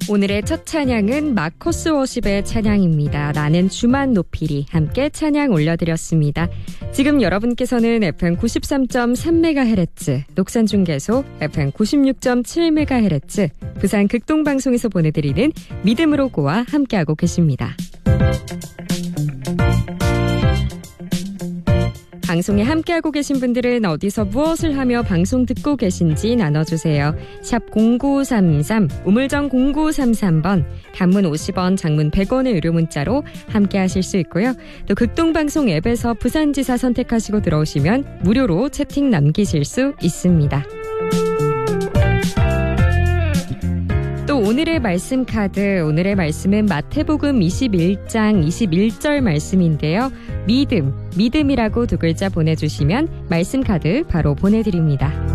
오늘의 첫 찬양은 마커스 워십의 찬양입니다. 나는 주만 높이리 함께 찬양 올려드렸습니다. 지금 여러분께서는 FM 93.3MHz, 녹산중계소 FM 96.7MHz, 부산 극동방송에서 보내드리는 믿음으로 고와 함께하고 계십니다. 방송에 함께하고 계신 분들은 어디서 무엇을 하며 방송 듣고 계신지 나눠주세요. 샵 0933, 우물정 0933번, 단문 50원, 장문 100원의 유료 문자로 함께하실 수 있고요. 또 극동방송 앱에서 부산지사 선택하시고 들어오시면 무료로 채팅 남기실 수 있습니다. 또 오늘의 말씀 카드, 오늘의 말씀은 마태복음 21장 21절 말씀인데요. 믿음이라고 두 글자 보내주시면 말씀 카드 바로 보내드립니다.